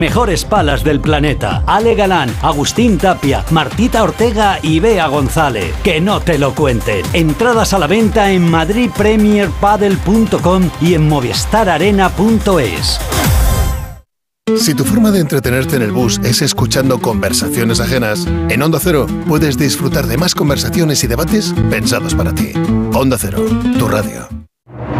Mejores palas del planeta. Ale Galán, Agustín Tapia, Martita Ortega y Bea González. Que no te lo cuenten. Entradas a la venta en madridpremierpadel.com y en movistararena.es. Si tu forma de entretenerte en el bus es escuchando conversaciones ajenas, en Onda Cero puedes disfrutar de más conversaciones y debates pensados para ti. Onda Cero, tu radio.